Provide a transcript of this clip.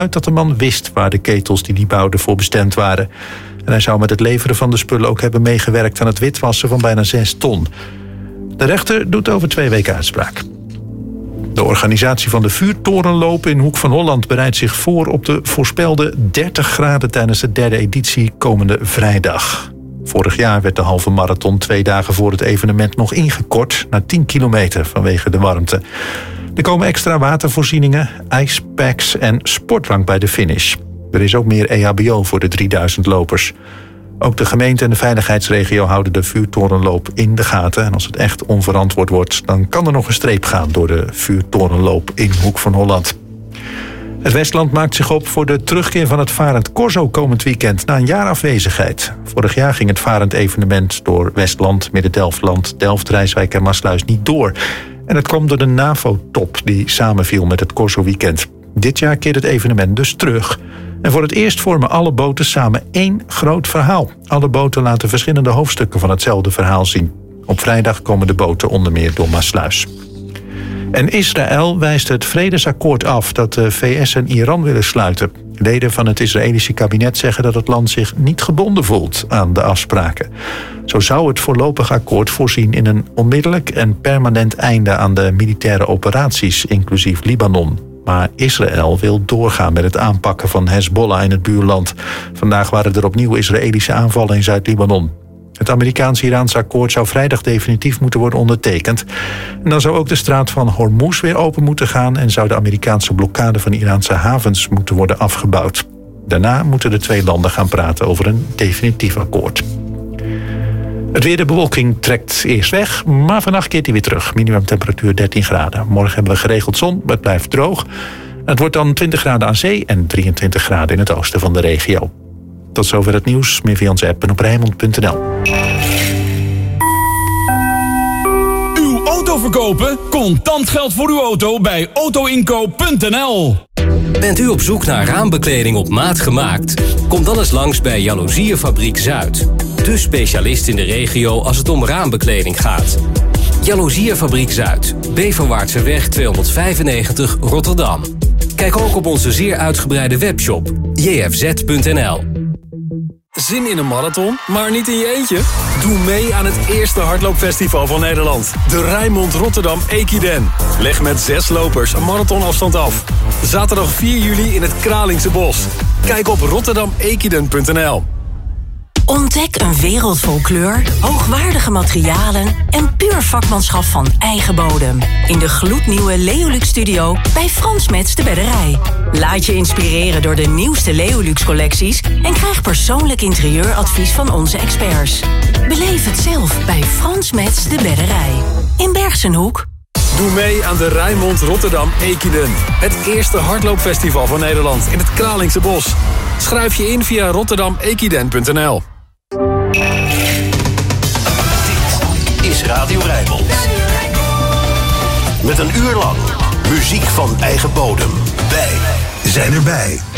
uit dat de man wist waar de ketels die hij bouwde voor bestemd waren. En hij zou met het leveren van de spullen ook hebben meegewerkt aan het witwassen van bijna 6 ton. De rechter doet over 2 weken uitspraak. De organisatie van de vuurtorenloop in Hoek van Holland bereidt zich voor op de voorspelde 30 graden tijdens de 3e editie komende vrijdag. Vorig jaar werd de halve marathon 2 dagen voor het evenement nog ingekort naar 10 kilometer vanwege de warmte. Er komen extra watervoorzieningen, ijspacks en sportdrank bij de finish. Er is ook meer EHBO voor de 3000 lopers. Ook de gemeente en de veiligheidsregio houden de vuurtorenloop in de gaten. En als het echt onverantwoord wordt, dan kan er nog een streep gaan door de vuurtorenloop in Hoek van Holland. Het Westland maakt zich op voor de terugkeer van het Varend Corso komend weekend na een jaar afwezigheid. Vorig jaar ging het Varend evenement door Westland, Midden-Delfland, Delft, Rijswijk en Maasluis niet door. En het kwam door de NAVO-top die samenviel met het Corso weekend. Dit jaar keert het evenement dus terug. En voor het eerst vormen alle boten samen 1 groot verhaal. Alle boten laten verschillende hoofdstukken van hetzelfde verhaal zien. Op vrijdag komen de boten onder meer door Maasluis. En Israël wijst het vredesakkoord af dat de VS en Iran willen sluiten. Leden van het Israëlische kabinet zeggen dat het land zich niet gebonden voelt aan de afspraken. Zo zou het voorlopig akkoord voorzien in een onmiddellijk en permanent einde aan de militaire operaties, inclusief Libanon. Maar Israël wil doorgaan met het aanpakken van Hezbollah in het buurland. Vandaag waren er opnieuw Israëlische aanvallen in Zuid-Libanon. Het Amerikaans-Iraanse akkoord zou vrijdag definitief moeten worden ondertekend. En dan zou ook de straat van Hormuz weer open moeten gaan en zou de Amerikaanse blokkade van Iraanse havens moeten worden afgebouwd. Daarna moeten de 2 landen gaan praten over een definitief akkoord. Het weer, de bewolking trekt eerst weg, maar vannacht keert hij weer terug. Minimumtemperatuur 13 graden. Morgen hebben we geregeld zon, maar het blijft droog. Het wordt dan 20 graden aan zee en 23 graden in het oosten van de regio. Tot zover het nieuws. Meer via onze app en op Rijnmond.nl. Uw auto verkopen? Contant geld voor uw auto bij autoinkoop.nl. Bent u op zoek naar raambekleding op maat gemaakt? Kom dan eens langs bij Jaloeziefabriek Zuid. De specialist in de regio als het om raambekleding gaat. Jaloeziefabriek Zuid. Beverwaartseweg 295 Rotterdam. Kijk ook op onze zeer uitgebreide webshop jfz.nl. Zin in een marathon, maar niet in je eentje? Doe mee aan het eerste hardloopfestival van Nederland. De Rijnmond Rotterdam Equiden. Leg met 6 lopers een marathonafstand af. Zaterdag 4 juli in het Kralingse Bos. Kijk op rotterdamequiden.nl. Ontdek een wereld vol kleur, hoogwaardige materialen en puur vakmanschap van eigen bodem. In de gloednieuwe Leolux Studio bij Frans Metz de Bedderij. Laat je inspireren door de nieuwste Leolux collecties en krijg persoonlijk interieuradvies van onze experts. Beleef het zelf bij Frans Metz de Bedderij. In Bergsenhoek. Doe mee aan de Rijnmond Rotterdam Equiden. Het eerste hardloopfestival van Nederland in het Kralingse Bos. Schrijf je in via rotterdamequiden.nl. Dit is Radio Rijnmond. Met een uur lang muziek van eigen bodem. Wij zijn erbij.